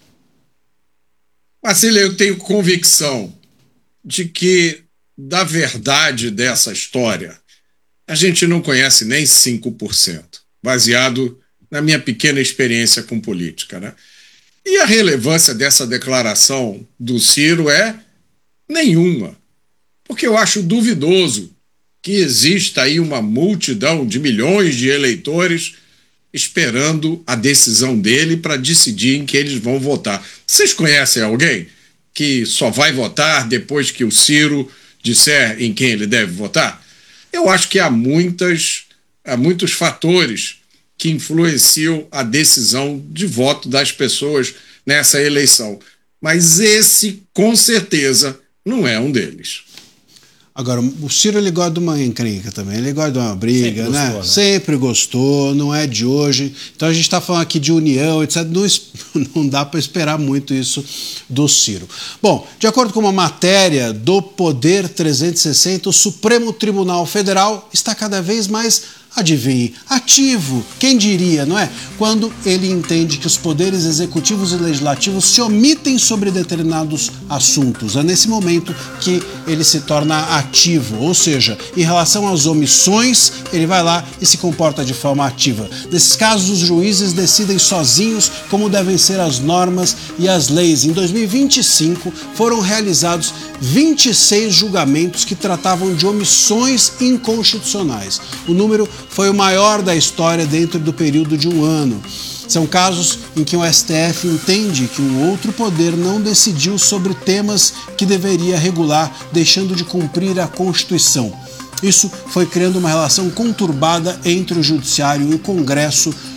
Marcelo, eu tenho convicção de que, da verdade dessa história, a gente não conhece nem cinco por cento, baseado na minha pequena experiência com política, né? E a relevância dessa declaração do Ciro é nenhuma. Porque eu acho duvidoso que exista aí uma multidão de milhões de eleitores esperando a decisão dele para decidir em que eles vão votar. Vocês conhecem alguém que só vai votar depois que o Ciro disser em quem ele deve votar? Eu acho que há, muitas, há muitos fatores que influenciam a decisão de voto das pessoas nessa eleição. Mas esse, com certeza, não é um deles. Agora, o Ciro, ele gosta de uma encrenca também, ele gosta de uma briga, Sempre né? Gostou, né? Sempre gostou, não é de hoje. Então a gente está falando aqui de união, etcétera. Não, não dá para esperar muito isso do Ciro. Bom, de acordo com uma matéria do Poder trezentos e sessenta, o Supremo Tribunal Federal está cada vez mais... Adivinhe, ativo, quem diria, não é? Quando ele entende que os poderes executivos e legislativos se omitem sobre determinados assuntos. É nesse momento que ele se torna ativo, ou seja, em relação às omissões, ele vai lá e se comporta de forma ativa. Nesses casos, os juízes decidem sozinhos como devem ser as normas e as leis. Em dois mil e vinte e cinco, foram realizados vinte e seis julgamentos que tratavam de omissões inconstitucionais. O número foi o maior da história dentro do período de um ano. São casos em que o S T F entende que um outro poder não decidiu sobre temas que deveria regular, deixando de cumprir a Constituição. Isso foi criando uma relação conturbada entre o Judiciário e o Congresso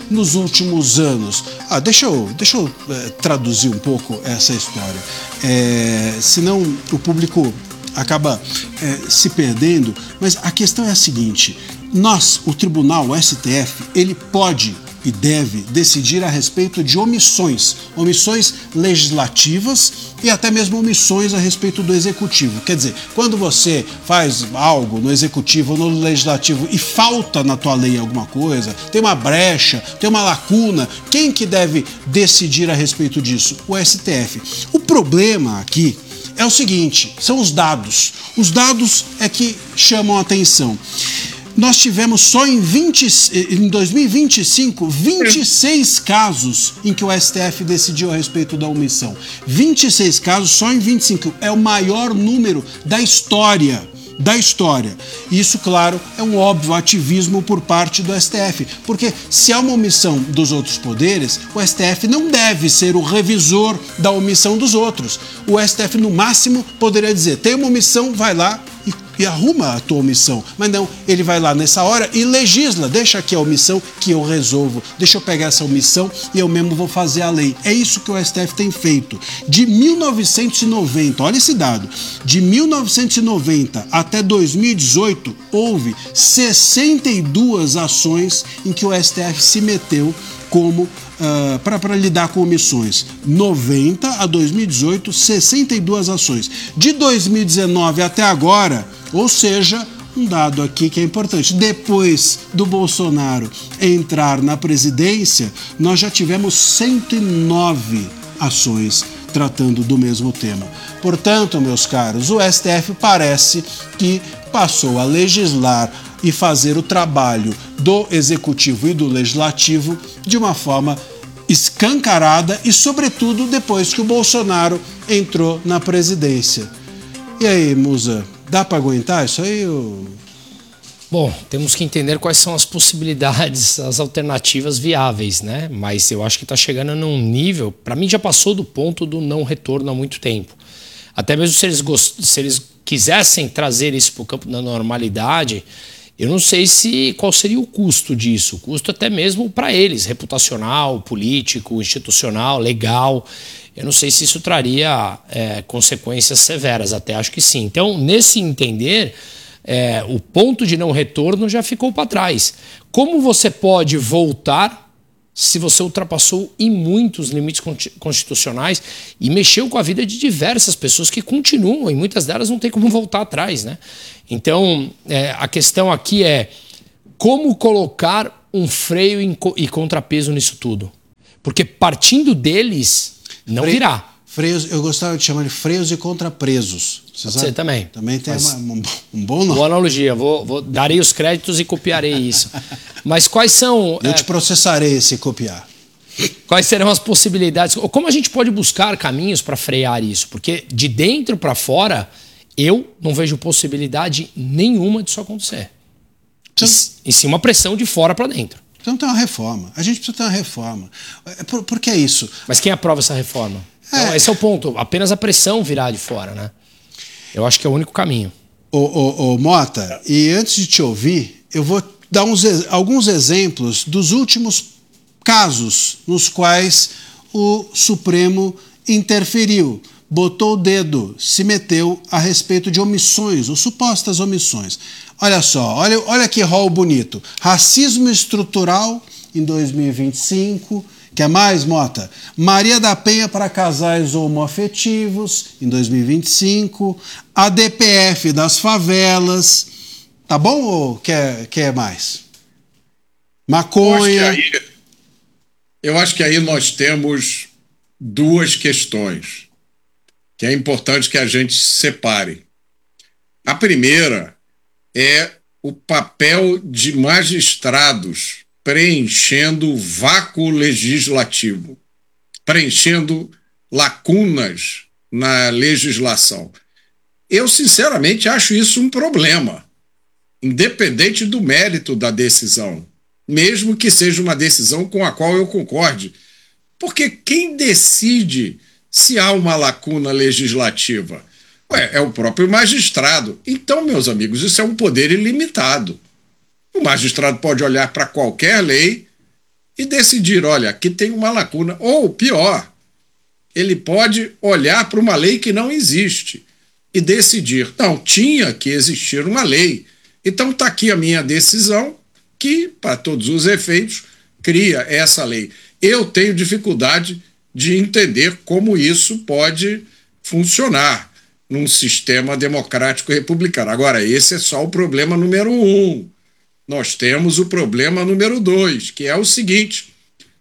nos últimos anos. Ah, deixa eu, deixa eu é, traduzir um pouco essa história, é, senão o público acaba é, se perdendo, mas a questão é a seguinte: nós, o tribunal, o S T F, ele pode e deve decidir a respeito de omissões, omissões legislativas e até mesmo omissões a respeito do executivo. Quer dizer, quando você faz algo no executivo ou no legislativo e falta na tua lei alguma coisa, tem uma brecha, tem uma lacuna, quem que deve decidir a respeito disso? O S T F. O problema aqui é o seguinte, são os dados. Os dados é que chamam a atenção. Nós tivemos só em, vinte, em dois mil e vinte e cinco, vinte e seis casos em que o S T F decidiu a respeito da omissão. vinte e seis casos só em vinte e cinco. É o maior número da história. Da história. Isso, claro, é um óbvio ativismo por parte do S T F, porque se há uma omissão dos outros poderes, o S T F não deve ser o revisor da omissão dos outros. O S T F, no máximo, poderia dizer, tem uma omissão, vai lá e, e arruma a tua omissão. Mas não, ele vai lá nessa hora e legisla, deixa aqui a omissão que eu resolvo, deixa eu pegar essa omissão e eu mesmo vou fazer a lei. É isso que o S T F tem feito. De mil novecentos e noventa, olha esse dado, de mil novecentos e noventa até dois mil e dezoito, houve sessenta e duas ações em que o S T F se meteu como uh, para lidar com omissões. noventa a dois mil e dezoito, sessenta e duas ações. De dois mil e dezenove até agora, ou seja, um dado aqui que é importante, depois do Bolsonaro entrar na presidência, nós já tivemos cento e nove ações tratando do mesmo tema. Portanto, meus caros, o S T F parece que passou a legislar e fazer o trabalho do Executivo e do Legislativo de uma forma escancarada e, sobretudo, depois que o Bolsonaro entrou na presidência. E aí, Musa, dá para aguentar isso aí? Ou... Bom, temos que entender quais são as possibilidades, as alternativas viáveis, né? Mas eu acho que está chegando num nível, para mim já passou do ponto do não retorno há muito tempo. Até mesmo se eles, gost... se eles quisessem trazer isso para o campo da normalidade, eu não sei se qual seria o custo disso. O custo até mesmo para eles, reputacional, político, institucional, legal. Eu não sei se isso traria é, consequências severas, até acho que sim. Então, nesse entender, é, o ponto de não retorno já ficou para trás. Como você pode voltar se você ultrapassou em muitos limites constitucionais e mexeu com a vida de diversas pessoas que continuam, e muitas delas não tem como voltar atrás, né? Então, é, a questão aqui é como colocar um freio e contrapeso nisso tudo. Porque partindo deles, não Freio, virá. Freios, eu gostava de chamar de freios e contrapresos. Você, Você também. Também tem Mas, uma, um, um bom nome. Boa analogia. Vou, vou, darei os créditos e copiarei isso. Mas quais são... Eu é, te processarei se copiar. Quais serão as possibilidades? Ou como a gente pode buscar caminhos para frear isso? Porque de dentro para fora, eu não vejo possibilidade nenhuma disso acontecer. Precisa... E, e sim uma pressão de fora para dentro. Precisa ter uma reforma. A gente precisa ter uma reforma. Por, por que isso? Mas quem aprova essa reforma? É. Então, esse é o ponto. Apenas a pressão virá de fora, né? Eu acho que é o único caminho. Ô, ô, ô, Mota, e antes de te ouvir, eu vou dar uns, alguns exemplos dos últimos casos nos quais o Supremo interferiu, botou o dedo, se meteu a respeito de omissões, ou supostas omissões. Olha só, olha, olha que rol bonito. Racismo estrutural em dois mil e vinte e cinco. Quer mais, Mota? Maria da Penha para casais homoafetivos, em dois mil e vinte e cinco. A D P F das favelas. Tá bom ou quer, quer mais? Maconha. Eu acho, que aí, eu acho que aí nós temos duas questões que é importante que a gente separe. A primeira é o papel de magistrados preenchendo vácuo legislativo, preenchendo lacunas na legislação. Eu, sinceramente, acho isso um problema, independente do mérito da decisão, mesmo que seja uma decisão com a qual eu concorde. Porque quem decide se há uma lacuna legislativa? Ué, é o próprio magistrado. Então, meus amigos, isso é um poder ilimitado. O magistrado pode olhar para qualquer lei e decidir, olha, aqui tem uma lacuna. Ou, pior, ele pode olhar para uma lei que não existe e decidir, não, tinha que existir uma lei. Então está aqui a minha decisão, que, para todos os efeitos, cria essa lei. Eu tenho dificuldade de entender como isso pode funcionar num sistema democrático republicano. Agora, esse é só o problema número um. Nós temos o problema número dois, que é o seguinte: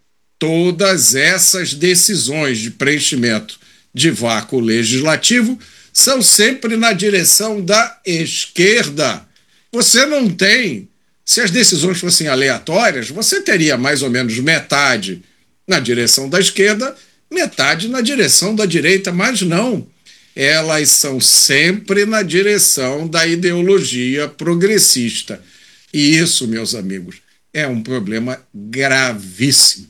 todas essas decisões de preenchimento de vácuo legislativo são sempre na direção da esquerda. Você não tem... Se as decisões fossem aleatórias, você teria mais ou menos metade na direção da esquerda, metade na direção da direita, mas não. Elas são sempre na direção da ideologia progressista. E isso, meus amigos, é um problema gravíssimo.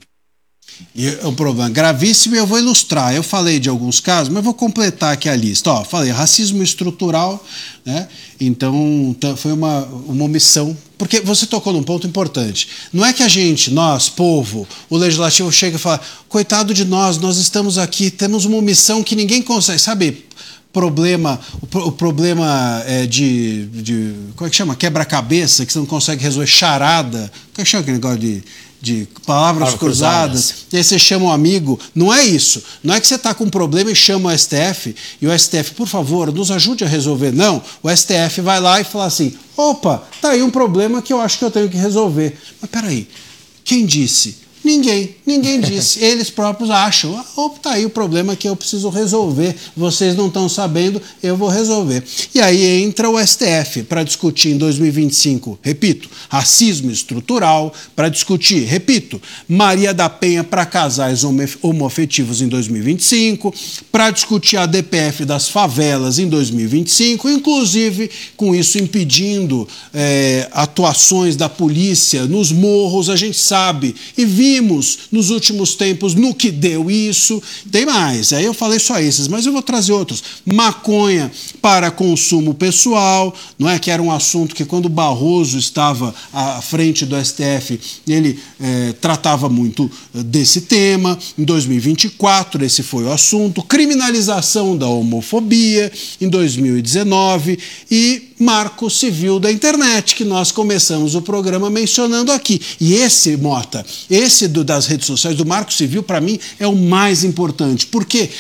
E é um problema gravíssimo e eu vou ilustrar. Eu falei de alguns casos, mas vou completar aqui a lista. Ó, falei racismo estrutural, né? Então foi uma, uma omissão. Porque você tocou num ponto importante. Não é que a gente, nós, povo, o legislativo chega e fala, coitado de nós, nós estamos aqui, temos uma omissão que ninguém consegue, sabe? Problema, o, o problema é de, de, como é que chama? Quebra-cabeça, que você não consegue resolver, charada. Como é que chama aquele negócio de... de palavras Palavra cruzadas, cruzadas, e aí você chama um amigo. Não é isso. Não é que você está com um problema e chama o S T F, e o S T F, por favor, nos ajude a resolver. Não, o S T F vai lá e fala assim, opa, tá aí um problema que eu acho que eu tenho que resolver. Mas peraí, quem disse? Ninguém, ninguém disse. Eles próprios acham, opa, tá aí o problema que eu preciso resolver. Vocês não estão sabendo, eu vou resolver. E aí entra o S T F para discutir em dois mil e vinte e cinco, repito, racismo estrutural, para discutir, repito, Maria da Penha para casais homoafetivos em dois mil e vinte e cinco, para discutir a D P F das favelas em dois mil e vinte e cinco, inclusive com isso impedindo é, atuações da polícia nos morros, a gente sabe, e vimos nos últimos tempos no que deu isso. Tem mais, aí eu falei só esses, mas eu vou trazer outros. Maconha para consumo pessoal, não é, que era um assunto que quando Barroso estava à frente do S T F, ele é, tratava muito desse tema. Em dois mil e vinte e quatro esse foi o assunto. Criminalização da homofobia em dois mil e dezenove e Marco Civil da Internet, que nós começamos o programa mencionando aqui. E esse, Mota, esse do, das redes sociais, do Marco Civil, para mim, é o mais importante, porque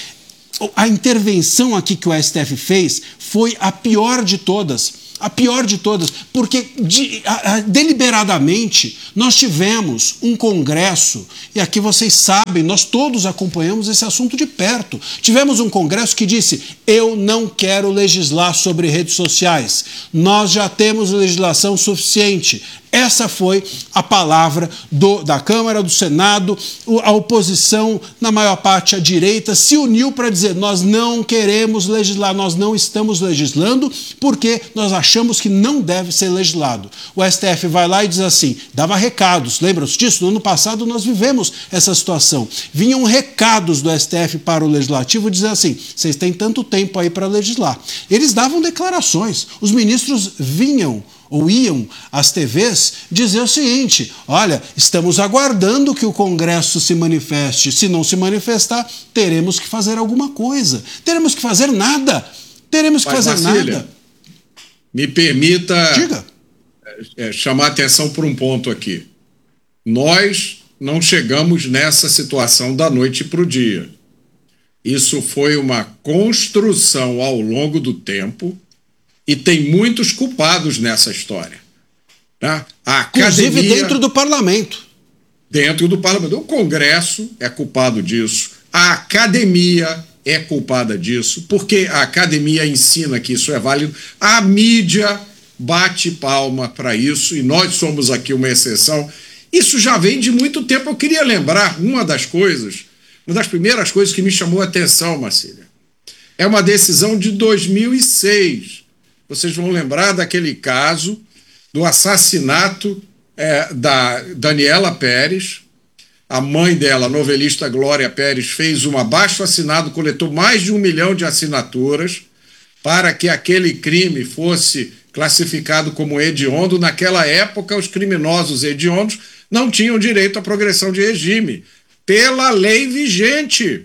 a intervenção aqui que o S T F fez foi a pior de todas. A pior de todas, porque de, a, a, deliberadamente nós tivemos um congresso, e aqui vocês sabem, nós todos acompanhamos esse assunto de perto. Tivemos um congresso que disse, eu não quero legislar sobre redes sociais, nós já temos legislação suficiente. Essa foi a palavra do, da Câmara, do Senado. A oposição, na maior parte a direita, se uniu para dizer, nós não queremos legislar, nós não estamos legislando porque nós achamos que não deve ser legislado. O S T F vai lá e diz assim, dava recados, lembram-se disso? No ano passado nós vivemos essa situação. Vinham recados do S T F para o Legislativo dizendo assim, vocês têm tanto tempo aí para legislar. Eles davam declarações, os ministros vinham ou iam às T Vs dizer o seguinte, olha, estamos aguardando que o Congresso se manifeste, se não se manifestar, teremos que fazer alguma coisa, teremos que fazer nada, teremos que Mas, fazer Marcília, nada. Me permita Diga. É, chamar a atenção por um ponto aqui. Nós não chegamos nessa situação da noite para o dia. Isso foi uma construção ao longo do tempo, e tem muitos culpados nessa história. Tá? A academia, inclusive dentro do parlamento. Dentro do parlamento. O Congresso é culpado disso. A academia é culpada disso, porque a academia ensina que isso é válido. A mídia bate palma para isso, e nós somos aqui uma exceção. Isso já vem de muito tempo. Eu queria lembrar uma das coisas, uma das primeiras coisas que me chamou a atenção, Marcília. É uma decisão de dois mil e seis. Vocês vão lembrar daquele caso do assassinato é, da Daniela Pérez. A mãe dela, a novelista Glória Pérez, fez um abaixo-assinado, coletou mais de um milhão de assinaturas para que aquele crime fosse classificado como hediondo. Naquela época, os criminosos hediondos não tinham direito à progressão de regime, pela lei vigente.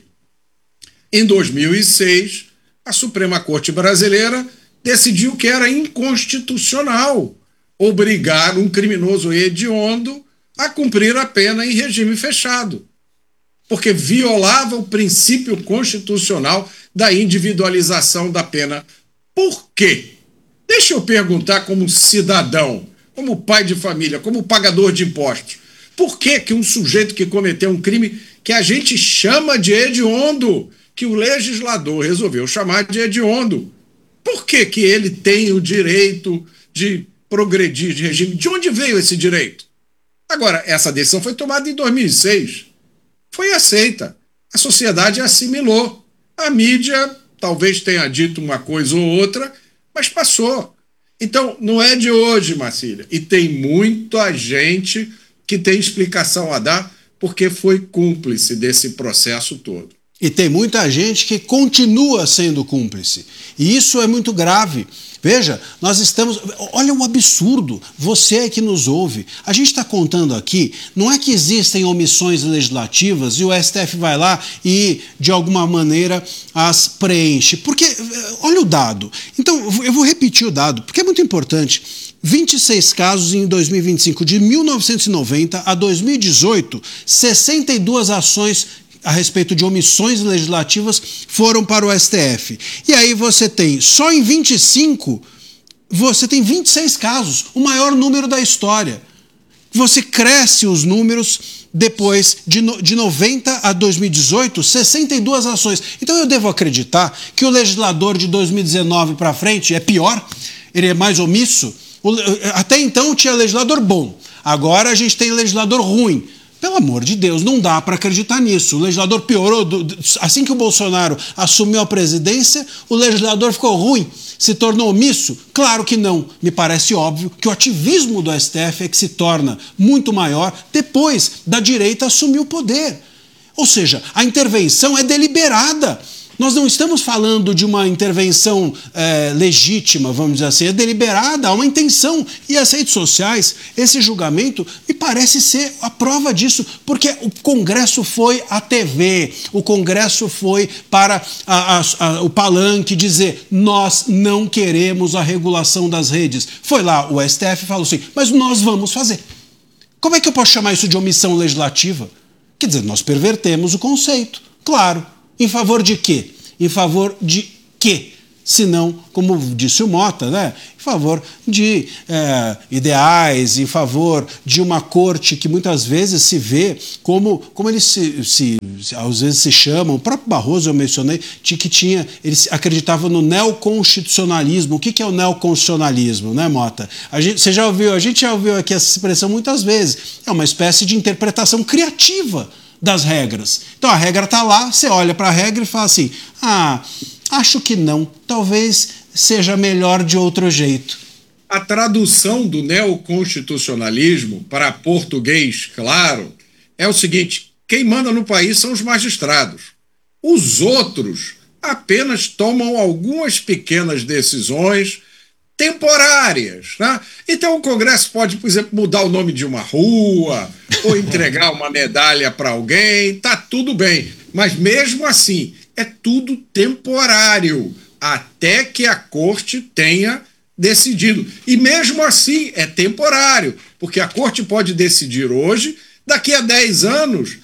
Em dois mil e seis, a Suprema Corte Brasileira decidiu que era inconstitucional obrigar um criminoso hediondo a cumprir a pena em regime fechado, porque violava o princípio constitucional da individualização da pena. Por quê? Deixa eu perguntar como cidadão, como pai de família, como pagador de impostos. Por que que um sujeito que cometeu um crime que a gente chama de hediondo, que o legislador resolveu chamar de hediondo, por que que ele tem o direito de progredir de regime? De onde veio esse direito? Agora, essa decisão foi tomada em dois mil e seis. Foi aceita. A sociedade assimilou. A mídia talvez tenha dito uma coisa ou outra, mas passou. Então, não é de hoje, Marcília. E tem muita gente que tem explicação a dar porque foi cúmplice desse processo todo. E tem muita gente que continua sendo cúmplice. E isso é muito grave. Veja, nós estamos... Olha o absurdo, você que nos ouve. A gente está contando aqui, não é que existem omissões legislativas e o S T F vai lá e, de alguma maneira, as preenche. Porque, olha o dado. Então, eu vou repetir o dado, porque é muito importante. vinte e seis casos em dois mil e vinte e cinco, de mil novecentos e noventa a dois mil e dezoito, sessenta e duas ações a respeito de omissões legislativas foram para o S T F. E aí você tem, só em vinte e cinco, você tem vinte e seis casos, o maior número da história. Você cresce os números depois de, no, de noventa a dois mil e dezoito, sessenta e duas ações. Então eu devo acreditar que o legislador de dois mil e dezenove para frente é pior, ele é mais omisso. O, até então tinha legislador bom, agora a gente tem legislador ruim. Pelo amor de Deus, não dá para acreditar nisso. O legislador piorou. Assim que o Bolsonaro assumiu a presidência, o legislador ficou ruim, se tornou omisso? Claro que não. Me parece óbvio que o ativismo do S T F é que se torna muito maior depois da direita assumir o poder. Ou seja, a intervenção é deliberada. Nós não estamos falando de uma intervenção é, legítima, vamos dizer assim, é deliberada, há uma intenção. E as redes sociais, esse julgamento, me parece ser a prova disso, porque o Congresso foi à T V, o Congresso foi para a, a, a, o palanque dizer, nós não queremos a regulação das redes. Foi lá o S T F e falou assim, mas nós vamos fazer. Como é que eu posso chamar isso de omissão legislativa? Quer dizer, nós pervertemos o conceito, claro. Em favor de quê? Em favor de quê? Se não, como disse o Mota, né? Em favor de é, ideais, em favor de uma corte que muitas vezes se vê como, como eles se, se, às vezes se chamam, o próprio Barroso eu mencionei, de que tinha, eles acreditavam no neoconstitucionalismo. O que, que é o neoconstitucionalismo, né, Mota? A gente, você já ouviu, a gente já ouviu aqui essa expressão muitas vezes. É uma espécie de interpretação criativa das regras. Então a regra está lá, você olha para a regra e fala assim, ah, acho que não, talvez seja melhor de outro jeito. A tradução do neoconstitucionalismo para português, claro, é o seguinte, quem manda no país são os magistrados. Os outros apenas tomam algumas pequenas decisões temporárias, né? Então o Congresso pode, por exemplo, mudar o nome de uma rua ou entregar uma medalha para alguém, tá tudo bem, mas mesmo assim é tudo temporário até que a corte tenha decidido, e mesmo assim é temporário, porque a corte pode decidir hoje, daqui a dez anos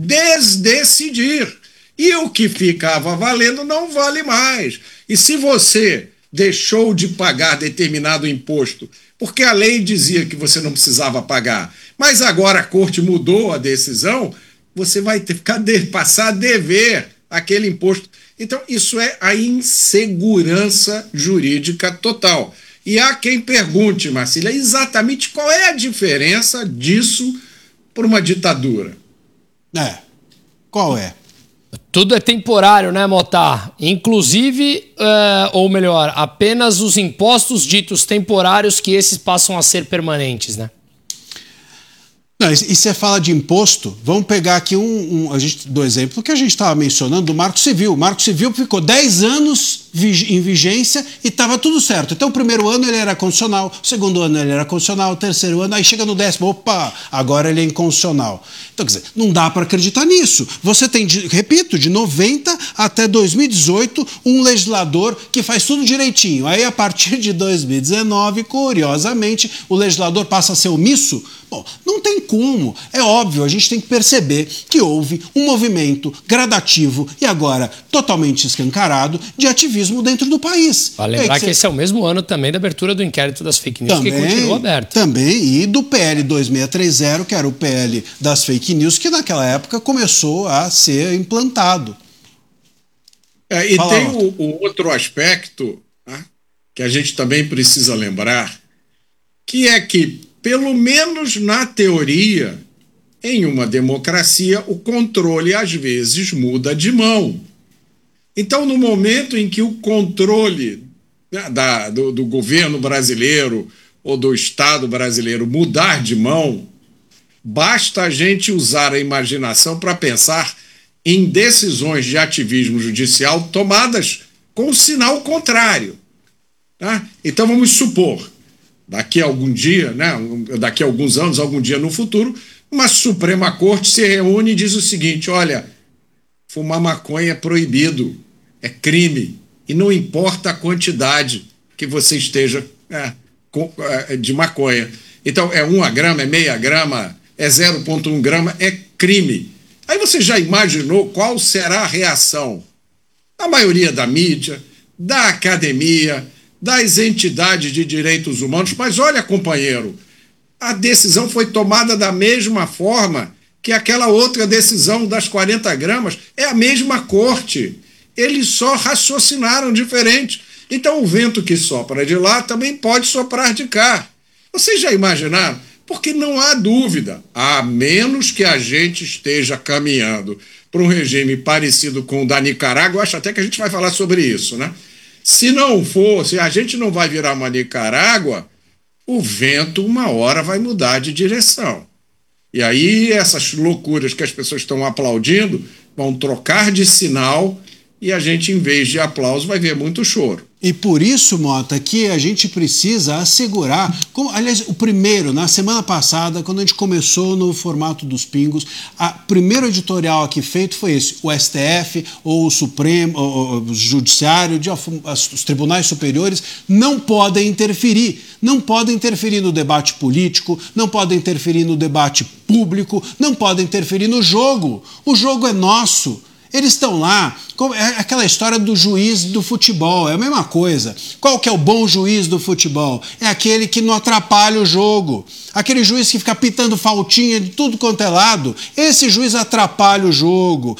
desdecidir, e o que ficava valendo não vale mais. E se você deixou de pagar determinado imposto, porque a lei dizia que você não precisava pagar, mas agora a corte mudou a decisão, você vai ter que passar a dever aquele imposto. Então, isso é a insegurança jurídica total. E há quem pergunte, Marcília, exatamente qual é a diferença disso para uma ditadura? É, qual é? Tudo é temporário, né, Mota? Inclusive, uh, ou melhor, apenas os impostos ditos temporários, que esses passam a ser permanentes, né? Não, e você fala de imposto, vamos pegar aqui um, um a gente, do exemplo que a gente estava mencionando, do Marco Civil. O Marco Civil ficou dez anos em vigência e estava tudo certo. Então o primeiro ano ele era constitucional, o segundo ano ele era constitucional, o terceiro ano, aí chega no décimo, opa, agora ele é inconstitucional. Então, quer dizer, não dá para acreditar nisso. Você tem, de, repito, de noventa até dois mil e dezoito, um legislador que faz tudo direitinho. Aí, a partir de dois mil e dezenove, curiosamente, o legislador passa a ser omisso. Bom, não tem como. É óbvio, a gente tem que perceber que houve um movimento gradativo e agora totalmente escancarado de ativismo dentro do país. Vale lembrar é que, que esse é o mesmo ano também da abertura do inquérito das fake news, também, que continua aberto. Também, e do P L dois mil seiscentos e trinta, que era o P L das fake news, que naquela época começou a ser implantado. É, e Fala tem o, o outro aspecto, né, que a gente também precisa lembrar, que é que, pelo menos na teoria, em uma democracia, o controle às vezes muda de mão. Então, no momento em que o controle, né, da, do, do governo brasileiro ou do Estado brasileiro mudar de mão, basta a gente usar a imaginação para pensar em decisões de ativismo judicial tomadas com o sinal contrário. Tá? Então, vamos supor, daqui a algum dia, né, daqui a alguns anos, algum dia no futuro, uma Suprema Corte se reúne e diz o seguinte: olha, fumar maconha é proibido, é crime, e não importa a quantidade que você esteja é, com, é, de maconha. Então, é uma grama, é meia grama, é zero vírgula um grama, é crime. Aí você já imaginou qual será a reação da maioria da mídia, da academia, das entidades de direitos humanos? Mas olha, companheiro, a decisão foi tomada da mesma forma que aquela outra decisão das quarenta gramas. É a mesma corte. Eles só raciocinaram diferente. Então o vento que sopra de lá também pode soprar de cá. Vocês já imaginaram? Porque não há dúvida, a menos que a gente esteja caminhando para um regime parecido com o da Nicarágua, eu acho até que a gente vai falar sobre isso, né? Se não for, se a gente não vai virar uma Nicarágua, o vento uma hora vai mudar de direção. E aí essas loucuras que as pessoas estão aplaudindo vão trocar de sinal e a gente, em vez de aplauso, vai ver muito choro. E por isso, Mota, que a gente precisa assegurar, como, aliás, o primeiro, na semana passada, quando a gente começou no formato dos pingos, o primeiro editorial aqui feito foi esse: o S T F ou o Supremo, ou o Judiciário, os tribunais superiores não podem interferir, não podem interferir no debate político, não podem interferir no debate público, não podem interferir no jogo. O jogo é nosso. Eles estão lá, é aquela história do juiz do futebol, é a mesma coisa. Qual que é o bom juiz do futebol? É aquele que não atrapalha o jogo. Aquele juiz que fica pitando faltinha de tudo quanto é lado, esse juiz atrapalha o jogo.